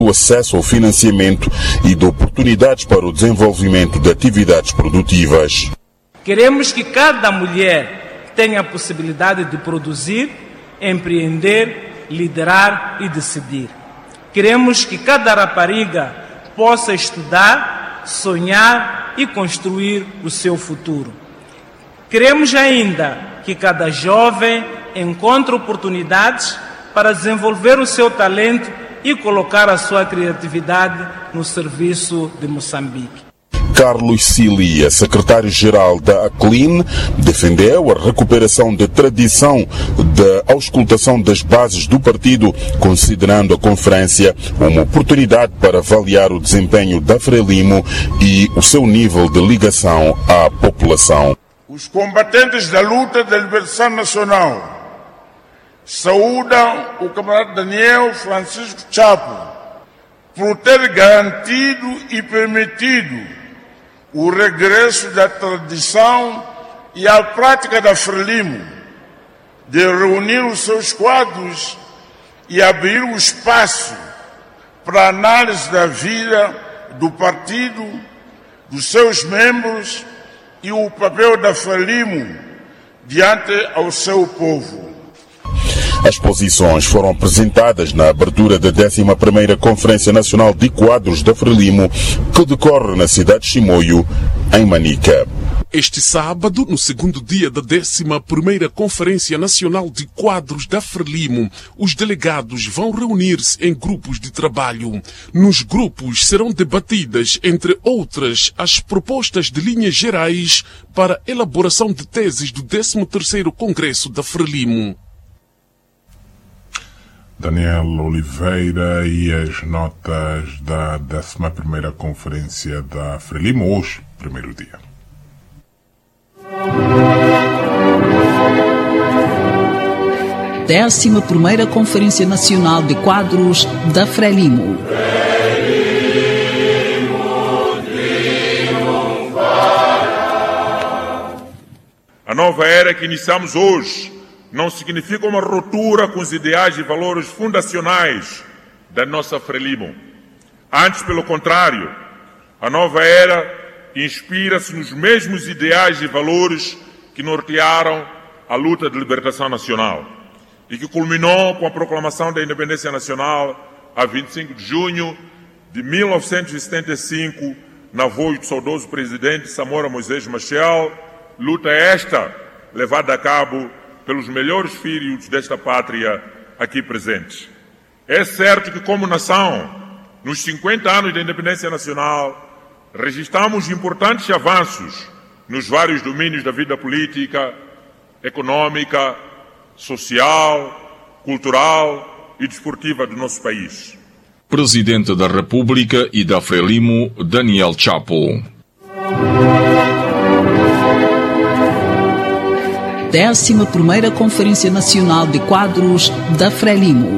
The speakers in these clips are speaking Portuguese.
do acesso ao financiamento e de oportunidades para o desenvolvimento de atividades produtivas. Queremos que cada mulher tenha a possibilidade de produzir, empreender, liderar e decidir. Queremos que cada rapariga possa estudar, sonhar e construir o seu futuro. Queremos ainda que cada jovem encontre oportunidades para desenvolver o seu talento e colocar a sua criatividade no serviço de Moçambique. Carlos Cilia, secretário-geral da ACLIN, defendeu a recuperação da tradição da auscultação das bases do partido, considerando a conferência uma oportunidade para avaliar o desempenho da Frelimo e o seu nível de ligação à população. Os combatentes da luta da libertação nacional saúdam o camarada Daniel Francisco Chapo por ter garantido e permitido o regresso da tradição e à prática da Frelimo, de reunir os seus quadros e abrir o espaço para a análise da vida do partido, dos seus membros e o papel da Frelimo diante ao seu povo. As posições foram apresentadas na abertura da 11ª Conferência Nacional de Quadros da Frelimo, que decorre na cidade de Chimoio, em Manica. Este sábado, no segundo dia da 11ª Conferência Nacional de Quadros da Frelimo, os delegados vão reunir-se em grupos de trabalho. Nos grupos serão debatidas, entre outras, as propostas de linhas gerais para a elaboração de teses do 13º Congresso da Frelimo. Daniel Oliveira e as notas da 11ª Conferência da Frelimo, hoje, primeiro dia. Décima primeira Conferência Nacional de Quadros da Frelimo. A nova era que iniciamos hoje não significa uma ruptura com os ideais e valores fundacionais da nossa Frelimo. Antes, pelo contrário, a nova era inspira-se nos mesmos ideais e valores que nortearam a luta de libertação nacional e que culminou com a proclamação da independência nacional a 25 de junho de 1975, na voz do saudoso presidente Samora Moisés Machel, luta esta levada a cabo pelos melhores filhos desta pátria aqui presentes. É certo que, como nação, nos 50 anos da independência nacional, registramos importantes avanços nos vários domínios da vida política, econômica, social, cultural e desportiva do nosso país. Presidente da República e da Frelimo, Daniel Chapo. 11ª Conferência Nacional de Quadros da Frelimo.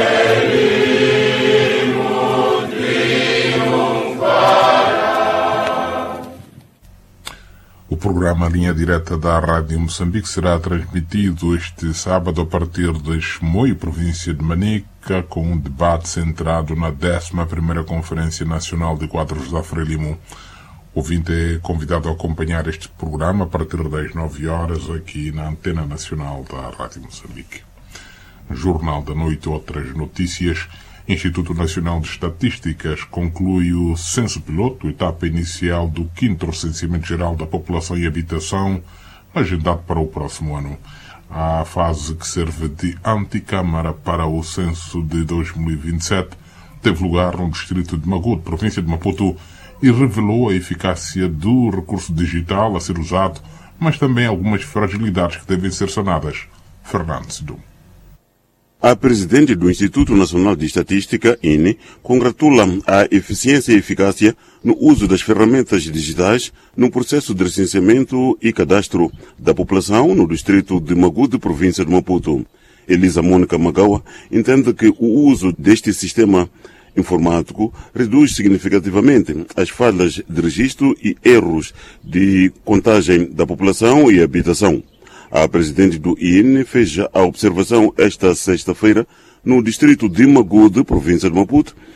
O programa Linha Direta da Rádio Moçambique será transmitido este sábado a partir de Chimoio, província de Manica, com um debate centrado na 11ª Conferência Nacional de Quadros da Frelimo. O ouvinte é convidado a acompanhar este programa a partir das 9 horas aqui na Antena Nacional da Rádio Moçambique. Jornal da Noite, outras notícias. Instituto Nacional de Estatísticas conclui o censo piloto, etapa inicial do 5º Recenseamento Geral da População e Habitação, agendado para o próximo ano. A fase que serve de anticâmara para o censo de 2027 teve lugar no distrito de Magude, província de Maputo, e revelou a eficácia do recurso digital a ser usado, mas também algumas fragilidades que devem ser sanadas. Fernando Sidum. A presidente do Instituto Nacional de Estatística, INE, congratula a eficiência e eficácia no uso das ferramentas digitais no processo de recenseamento e cadastro da população no distrito de Magude, província de Maputo. Elisa Mônica Magawa entende que o uso deste sistema informático reduz significativamente as falhas de registro e erros de contagem da população e habitação. A presidente do INE fez a observação esta sexta-feira no distrito de Magude, província de Maputo,